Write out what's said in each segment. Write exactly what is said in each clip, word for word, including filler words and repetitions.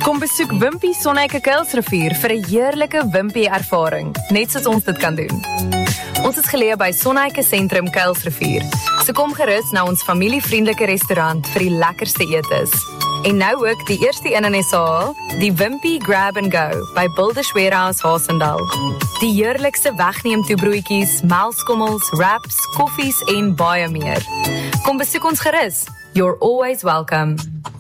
Kom besoek Wimpy Sonneike Kuilsrivier vir 'n heerlike Wimpy ervaring, net soos ons dit kan doen. Ons is geleë by Sonneike Sentrum Kuilsrivier, so kom gerus na ons familievriendelike restaurant vir die lekkerste etes. En nou ook die eerste een in S A, die Wimpy Grab and Go by Builders Warehouse Haasendal. Die heerlikste wegneem toebroodjies, melkskommels, wraps, koffies en baie meer. Kom besoek ons gerus. You're always welcome.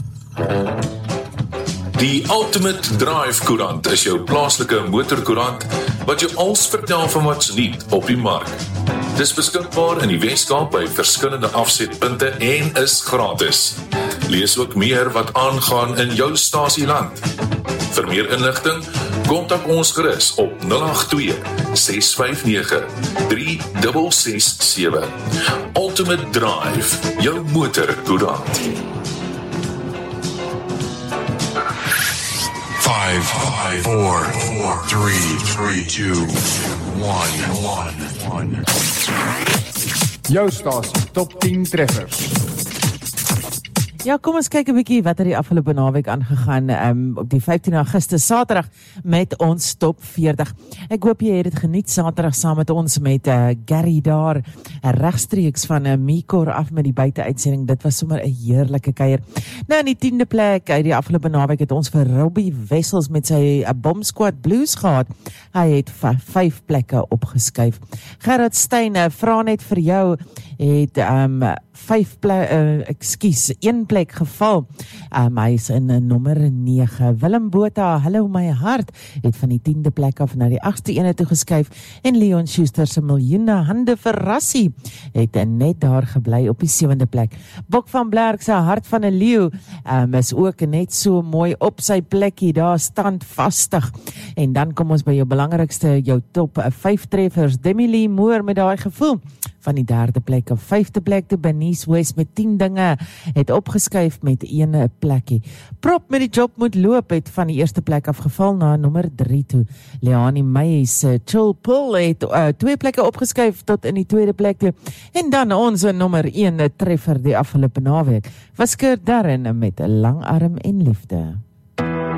Die Ultimate Drive Koerant is jou plaaslike motorkoerant wat jou alles vertel van wat's nuut op die mark. Dis beskikbaar in die Weskaap by verskillende afsetpunte en is gratis. Lees ook meer wat aangaan in jou stasieland. Vir meer inligting, kontak ons gerus op nul agt twee, ses vyf nege, drie ses ses sewe. Ultimate Drive, jou motorkoerant. Five, five, four, four, three, three, two, one, one, one. Jou stasie, top tien treffers. Ja, kom ons kyk 'n bietjie wat het die afgelope naweek aangegaan um, op die vyftien Augustus Saterdag met ons top veertig. Ek hoop jy het dit geniet Saterdag saam met ons met uh, Gary daar, uh, regstreeks van 'n uh, Mikor af met die buiteuitsending. Dit was sommer 'n heerlike kuier. Nou in die tiende plek uit die afgelope naweek het ons vir Robbie Wessels met sy uh, Bomb Squad Blues gehad. Hy het vyf plekke opgeskuif. Gerard Steyn, uh, vra net vir jou, het um, vyf plek, uh, ekskuus, een plek geval. Um, hy is in uh, nommer nege. Willem Botha, hallo my hart, het van die tiende plek af na die agste ene toe geskuif en Leon Schuster se miljoene hande vir Rassie het uh, net daar gebly op die sewende plek. Bok van Blerk se hart van 'n leeu um, is ook net so mooi op sy plekkie, daar standvastig. En dan kom ons by jou belangrikste, jou top uh, vyf treffers. Demi Lee Moore met daai gevoel van die derde plek op vyfde plek te Bernice West met tien dinge het opgeskuif met een plekkie. Prop met die job moet loop het van die eerste plek afgeval na nommer drie toe. Leani Meis Chill Pull het uh, twee plekke opgeskuif tot in die tweede plek toe. En dan ons nommer een treffer die afgelope naweek was Kurt Darren met 'n lang arm en liefde.